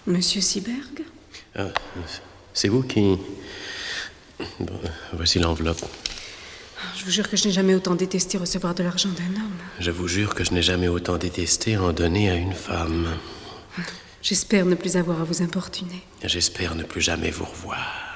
Monsieur Seberg? C'est vous qui... Bon, voici l'enveloppe. Je vous jure que je n'ai jamais autant détesté recevoir de l'argent d'un homme. Je vous jure que je n'ai jamais autant détesté en donner à une femme. J'espère ne plus avoir à vous importuner. J'espère ne plus jamais vous revoir.